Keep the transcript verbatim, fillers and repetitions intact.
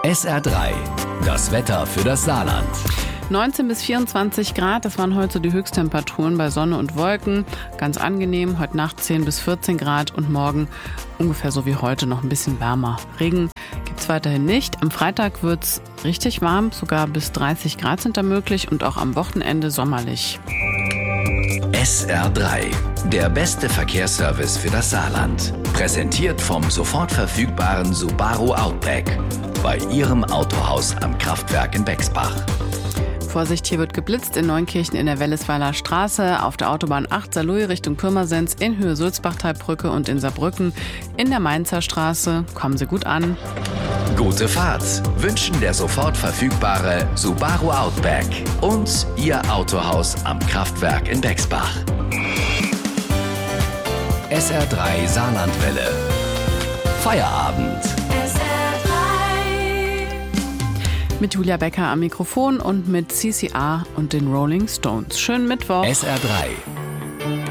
S R drei, das Wetter für das Saarland. neunzehn bis vierundzwanzig Grad, das waren heute so die Höchsttemperaturen bei Sonne und Wolken. Ganz angenehm, heute Nacht zehn bis vierzehn Grad und morgen ungefähr so wie heute, noch ein bisschen wärmer. Regen gibt es weiterhin nicht. Am Freitag wird es richtig warm, sogar bis dreißig Grad sind da möglich und auch am Wochenende sommerlich. S R drei, der beste Verkehrsservice für das Saarland. Präsentiert vom sofort verfügbaren Subaru Outback. Bei Ihrem Autohaus am Kraftwerk in Bexbach. Vorsicht, hier wird geblitzt in Neunkirchen in der Wellesweiler Straße, auf der Autobahn acht Saarlouis Richtung Pirmasens, in Höhe Sulzbachtalbrücke und in Saarbrücken, in der Mainzer Straße. Kommen Sie gut an. Gute Fahrt wünschen der sofort verfügbare Subaru Outback und Ihr Autohaus am Kraftwerk in Bexbach. S R drei Saarlandwelle. Feierabend. Mit Julia Becker am Mikrofon und mit C C A und den Rolling Stones. Schönen Mittwoch. S R drei.